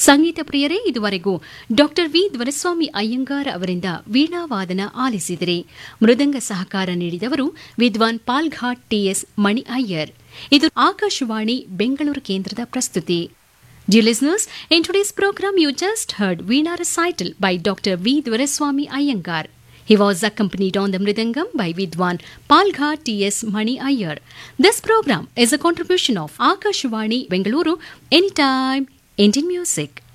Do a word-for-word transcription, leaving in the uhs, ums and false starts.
ಸಂಗೀತ ಪ್ರಿಯರೇ, ಇದುವರೆಗೂ doctor V ಧ್ವರಸ್ವಾಮಿ Iyengar ಅವರಿಂದ ವೀಣಾವಾದನ ಆಲಿಸಿದರೆ. ಮೃದಂಗ ಸಹಕಾರ ನೀಡಿದವರು ವಿದ್ವಾನ್ ಪಾಲ್ಘಾಟ್ ಟಿಎಸ್ ಮಣಿ ಅಯ್ಯರ್. ಇದು ಆಕಾಶವಾಣಿ ಬೆಂಗಳೂರು ಕೇಂದ್ರದ ಪ್ರಸ್ತುತಿ. Dear listeners, in today's program you just heard Veena recital by Doctor V. Dwaraswamy Iyengar. He was accompanied on the Mridangam by Vidwan Palghat T S Mani Iyer. This program is a contribution of Akashvani Bengaluru, Anytime Indian Music.